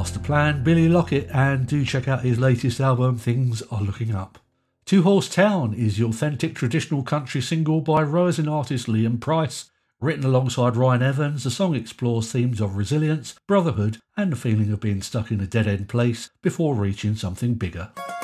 Master Plan, Billy Lockett, and do check out his latest album, Things Are Looking Up. Two Horse Town is the authentic traditional country single by rising artist Liam Price. Written alongside Ryan Evans, the song explores themes of resilience, brotherhood, and the feeling of being stuck in a dead-end place before reaching something bigger.